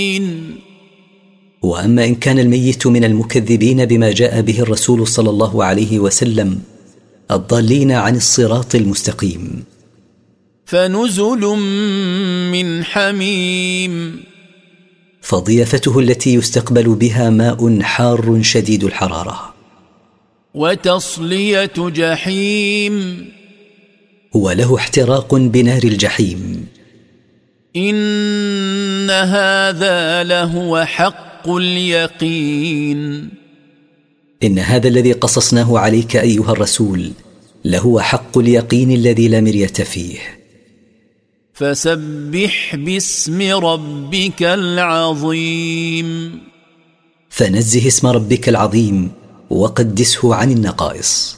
وأما إن كان الميت من المكذبين بما جاء به الرسول صلى الله عليه وسلم الضالين عن الصراط المستقيم، فنزل من حميم، فضيافته التي يستقبل بها ماء حار شديد الحرارة. وتصلية جحيم، وله احتراق بنار الجحيم. إن هذا لهو حق اليقين، إن هذا الذي قصصناه عليك أيها الرسول لهو حق اليقين الذي لا مرية فيه. فسبح باسم ربك العظيم، فنزه اسم ربك العظيم وقدسه عن النقائص.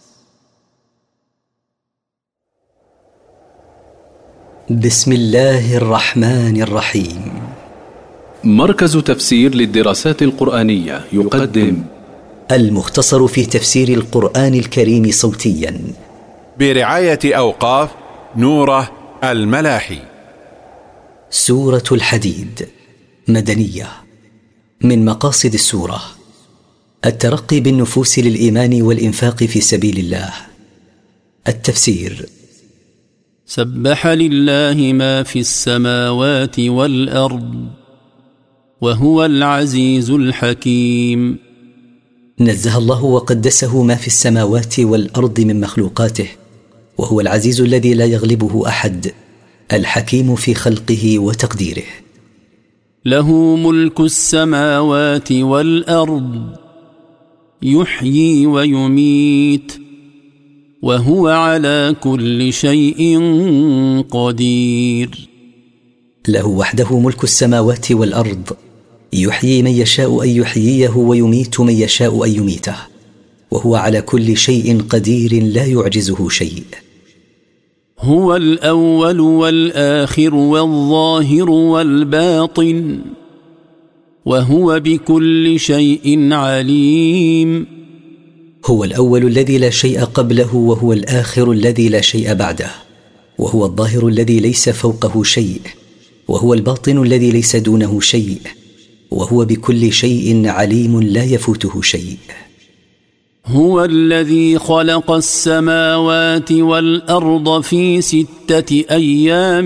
بسم الله الرحمن الرحيم. مركز تفسير للدراسات القرآنية يقدم المختصر في تفسير القرآن الكريم صوتيا برعاية أوقاف نوره الملاحي. سورة الحديد مدنية. من مقاصد السورة الترقي بالنفوس للإيمان والإنفاق في سبيل الله. التفسير: سبح لله ما في السماوات والأرض وهو العزيز الحكيم. نزه الله وقدسه ما في السماوات والأرض من مخلوقاته، وهو العزيز الذي لا يغلبه أحد، الحكيم في خلقه وتقديره. له ملك السماوات والأرض يحيي ويميت وهو على كل شيء قدير. له وحده ملك السماوات والأرض، يحيي من يشاء أن يحييه ويميت من يشاء أن يميته، وهو على كل شيء قدير لا يعجزه شيء. هو الأول والآخر والظاهر والباطن وهو بكل شيء عليم. هو الأول الذي لا شيء قبله، وهو الآخر الذي لا شيء بعده، وهو الظاهر الذي ليس فوقه شيء، وهو الباطن الذي ليس دونه شيء، وهو بكل شيء عليم لا يفوته شيء. هو الذي خلق السماوات والأرض في 6 أيام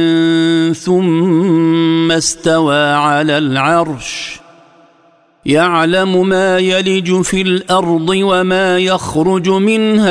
ثم استوى على العرش، يعلم ما يلج في الأرض وما يخرج منها